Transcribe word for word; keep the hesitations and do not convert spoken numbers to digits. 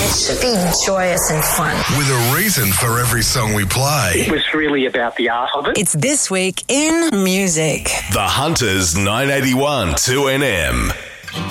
It should be joyous and fun. With a reason for every song we play. It was really about the art of it. It's This Week in Music. The Hunters nine eighty-one two N M.